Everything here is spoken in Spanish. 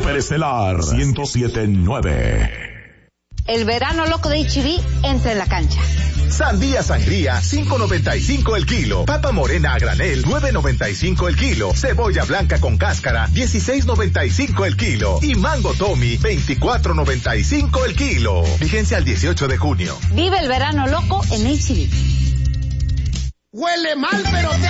Superestelar 107.9. El verano loco de H-E-B entra en la cancha. Sandía sangría, 5.95 el kilo. Papa morena a granel, 9.95 el kilo. Cebolla blanca con cáscara, 16.95 el kilo. Y mango Tommy, 24.95 el kilo. Vigencia al 18 de junio. Vive el verano loco en H-E-B. Huele mal, pero te